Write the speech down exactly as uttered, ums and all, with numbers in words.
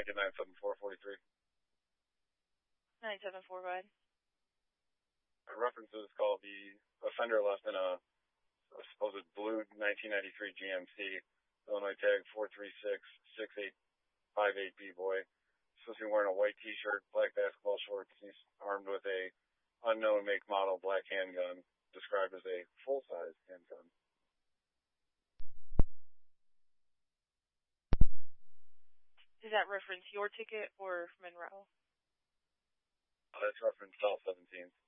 get nine seven four forty-three. nine seven four, go ahead. References call the offender left in a, a supposed blue nineteen ninety-three G M C, Illinois tag four three six six eight five eight B boy. Supposed to be wearing a white t-shirt, black basketball shorts. He's armed with a unknown make model black handgun, described as a full-size handgun. Does that reference your ticket or Monroe? Uh, that's reference South seventeenth.